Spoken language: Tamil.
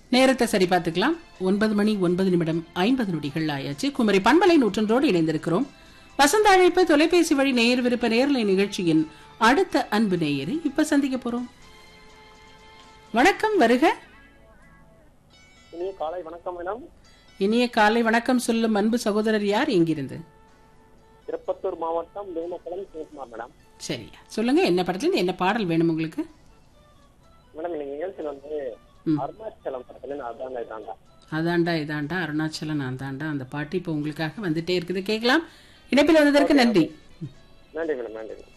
நேரத்தை சரி பார்த்துக்கலாம். 9:09 ஆயாச்சு. குமரி பண்பலை 100 இணைந்திருக்கிறோம். வசந்த அழைப்பு தொலைபேசி வழி நேயர் விருப்ப நேரலை நிகழ்ச்சியின் அடுத்த அன்பு நேயரை இப்ப சந்திக்க போறோம். வணக்கம், வருக. இனிய காலை வணக்கம் மேடம். இனிய காலை வணக்கம் சொல்லும் அன்பு சகோதரர் யார், எங்கிருந்து? திருப்பத்தூர் மாவட்டம் வேமக்குளம் சிவகுமார் மேடம். சரியா, சொல்லுங்க. என்ன படத்துல என்ன பாடல் வேணும் உங்களுக்கு? மேடம் இன்னைக்கு நிகழ்ச்சியில் வந்து அருணாச்சலம் படத்துல அதாண்டா இதாண்டா அருணாச்சலம் நான் தாண்டா அந்த பாட்டு இப்ப உங்களுக்காக வந்துட்டே இருக்குது. கேட்கலாம். இணைப்பில் வந்ததற்கு நன்றி. நன்றி மேடம். நன்றி.